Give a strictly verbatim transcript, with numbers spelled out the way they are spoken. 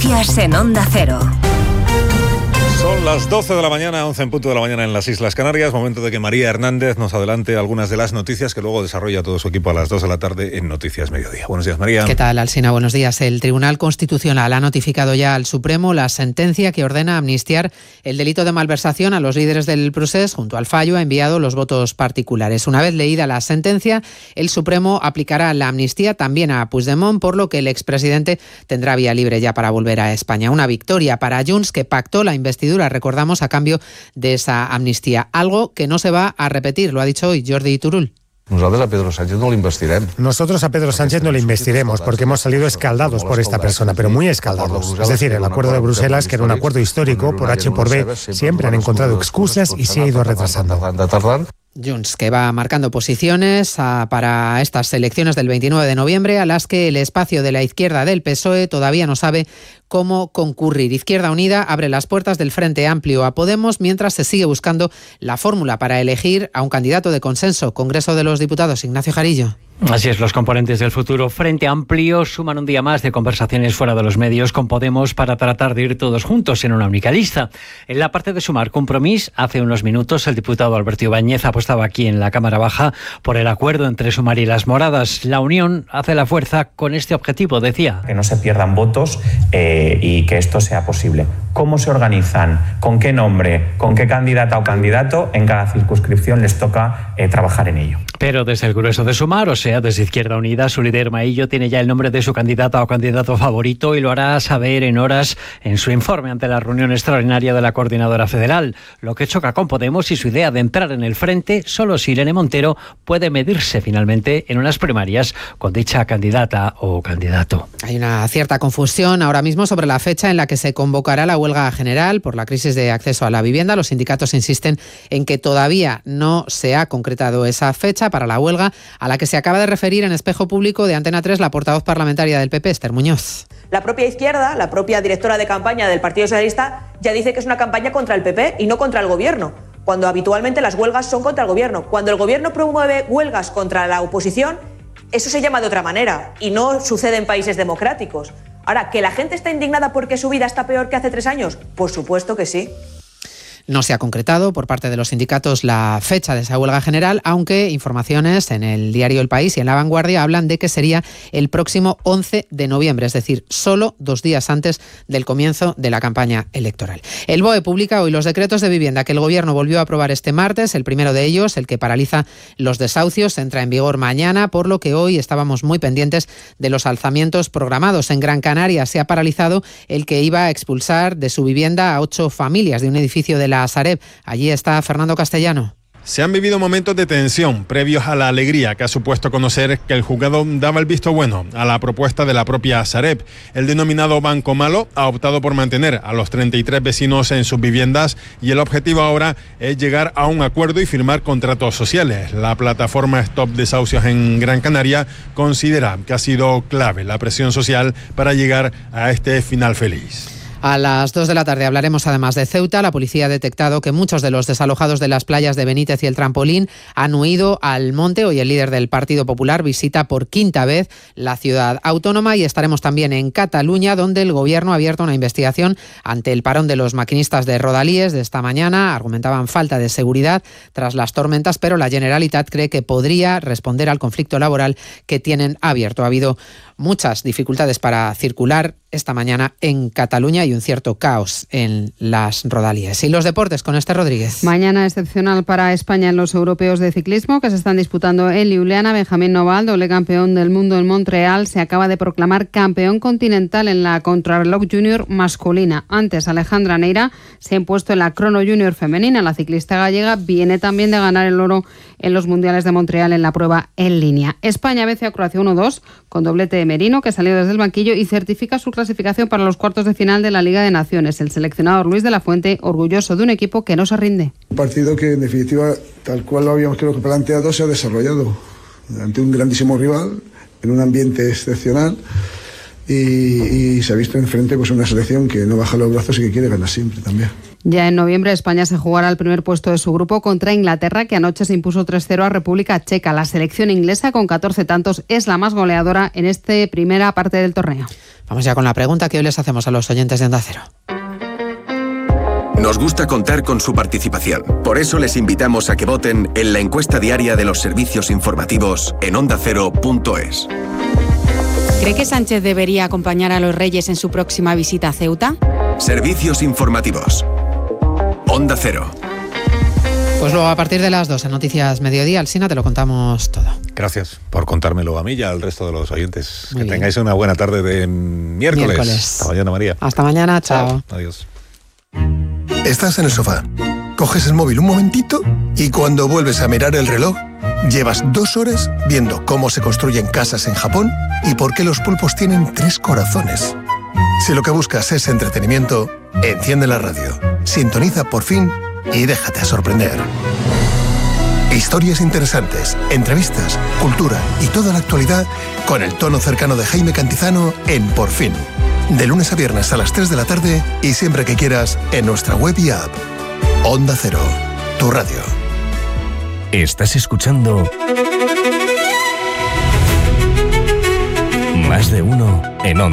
Noticias en Onda Cero. Son las doce de la mañana, once en punto de la mañana en las Islas Canarias. Momento de que María Hernández nos adelante algunas de las noticias que luego desarrolla todo su equipo a las dos de la tarde en Noticias Mediodía. Buenos días, María. ¿Qué tal, Alsina? Buenos días. El Tribunal Constitucional ha notificado ya al Supremo la sentencia que ordena amnistiar el delito de malversación a los líderes del procés. Junto al fallo ha enviado los votos particulares. Una vez leída la sentencia, el Supremo aplicará la amnistía también a Puigdemont, por lo que el expresidente tendrá vía libre ya para volver a España. Una victoria para Junts, que pactó la investidura, recordamos, a cambio de esa amnistía. Algo que no se va a repetir, lo ha dicho hoy Jordi Turull. Nosotros a Pedro Sánchez no le investiremos. Nosotros a Pedro Sánchez no le investiremos porque hemos salido escaldados por esta persona, pero muy escaldados. Es decir, el acuerdo de Bruselas, que era un acuerdo histórico, por H y por B, siempre han encontrado excusas y se ha ido retrasando. Junts, que va marcando posiciones a, para estas elecciones del veintinueve de noviembre, a las que el espacio de la izquierda del P S O E todavía no sabe cómo concurrir. Izquierda Unida abre las puertas del Frente Amplio a Podemos mientras se sigue buscando la fórmula para elegir a un candidato de consenso. Congreso de los Diputados, Ignacio Jarillo. Así es, los componentes del futuro Frente Amplio suman un día más de conversaciones fuera de los medios con Podemos para tratar de ir todos juntos en una única lista. En la parte de sumar Compromís, hace unos minutos el diputado Alberto Ibáñez apostaba aquí en la Cámara Baja por el acuerdo entre Sumar y las Moradas. La unión hace la fuerza con este objetivo, decía. Que no se pierdan votos eh, y que esto sea posible. ¿Cómo se organizan? ¿Con qué nombre? ¿Con qué candidata o candidato? En cada circunscripción les toca eh, trabajar en ello. Pero desde el grueso de Sumar, o sea, desde Izquierda Unida, su líder Maillo tiene ya el nombre de su candidata o candidato favorito y lo hará saber en horas en su informe ante la reunión extraordinaria de la Coordinadora Federal. Lo que choca con Podemos y su idea de entrar en el frente solo si Irene Montero puede medirse finalmente en unas primarias con dicha candidata o candidato. Hay una cierta confusión ahora mismo sobre la fecha en la que se convocará la huelga general por la crisis de acceso a la vivienda. Los sindicatos insisten en que todavía no se ha concretado esa fecha para la huelga, a la que se acaba de referir en Espejo Público de Antena tres la portavoz parlamentaria del P P, Esther Muñoz. La propia izquierda, la propia directora de campaña del Partido Socialista, ya dice que es una campaña contra el P P y no contra el gobierno, cuando habitualmente las huelgas son contra el gobierno. Cuando el gobierno promueve huelgas contra la oposición, eso se llama de otra manera y no sucede en países democráticos. Ahora, ¿que la gente está indignada porque su vida está peor que hace tres años? Por supuesto que sí. No se ha concretado por parte de los sindicatos la fecha de esa huelga general, aunque informaciones en el diario El País y en La Vanguardia hablan de que sería el próximo once de noviembre, es decir, solo dos días antes del comienzo de la campaña electoral. El B O E publica hoy los decretos de vivienda que el Gobierno volvió a aprobar este martes. El primero de ellos, el que paraliza los desahucios, entra en vigor mañana, por lo que hoy estábamos muy pendientes de los alzamientos programados. En Gran Canaria se ha paralizado el que iba a expulsar de su vivienda a ocho familias de un edificio de la la Sareb. Allí está Fernando Castellano. Se han vivido momentos de tensión previos a la alegría que ha supuesto conocer que el juzgado daba el visto bueno a la propuesta de la propia Sareb. El denominado Banco Malo ha optado por mantener a los treinta y tres vecinos en sus viviendas y el objetivo ahora es llegar a un acuerdo y firmar contratos sociales. La plataforma Stop Desahucios en Gran Canaria considera que ha sido clave la presión social para llegar a este final feliz. A las dos de la tarde hablaremos además de Ceuta. La policía ha detectado que muchos de los desalojados de las playas de Benítez y el Trampolín han huido al monte. Hoy el líder del Partido Popular visita por quinta vez la ciudad autónoma y estaremos también en Cataluña, donde el Gobierno ha abierto una investigación ante el parón de los maquinistas de Rodalies de esta mañana. Argumentaban falta de seguridad tras las tormentas, pero la Generalitat cree que podría responder al conflicto laboral que tienen abierto. Ha habido muchas dificultades para circular esta mañana en Cataluña y un cierto caos en las Rodalies. Y los deportes con Esther Rodríguez. Mañana excepcional para España en los europeos de ciclismo que se están disputando en Liubliana. Benjamín Noval, doble campeón del mundo en Montreal, se acaba de proclamar campeón continental en la contrarreloj junior masculina. Antes, Alejandra Neira se ha impuesto en la crono junior femenina. La ciclista gallega viene también de ganar el oro en los mundiales de Montreal en la prueba en línea. España vence a Croacia uno dos con doblete de Merino, que salió desde el banquillo y certifica su clasificación para los cuartos de final de la Liga de Naciones. El seleccionador Luis de la Fuente, orgulloso de un equipo que no se rinde. Un partido que en definitiva, tal cual lo habíamos creo que planteado, se ha desarrollado ante un grandísimo rival, en un ambiente excepcional y, y se ha visto enfrente pues una selección que no baja los brazos y que quiere ganar siempre también. Ya en noviembre España se jugará el primer puesto de su grupo contra Inglaterra, que anoche se impuso tres cero a República Checa. La selección inglesa con catorce tantos es la más goleadora en esta primera parte del torneo. Vamos ya con la pregunta que hoy les hacemos a los oyentes de Onda Cero. Nos gusta contar con su participación. Por eso les invitamos a que voten en la encuesta diaria de los servicios informativos en onda cero punto es. ¿Cree que Sánchez debería acompañar a los Reyes en su próxima visita a Ceuta? Servicios informativos. Onda Cero. Pues luego a partir de las dos en Noticias Mediodía, Alsina, te lo contamos todo. Gracias por contármelo a mí y al resto de los oyentes. Muy que bien. tengáis una buena tarde de miércoles. Miércoles. Hasta mañana, María. Hasta mañana, chao. Adiós. Estás en el sofá, coges el móvil un momentito y cuando vuelves a mirar el reloj, llevas dos horas viendo cómo se construyen casas en Japón y por qué los pulpos tienen tres corazones. Si lo que buscas es entretenimiento, enciende la radio, sintoniza Por Fin y déjate sorprender. Historias interesantes, entrevistas, cultura y toda la actualidad con el tono cercano de Jaime Cantizano en Por Fin. De lunes a viernes a las tres de la tarde y siempre que quieras en nuestra web y app. Onda Cero, tu radio. Estás escuchando Más de Uno en Onda.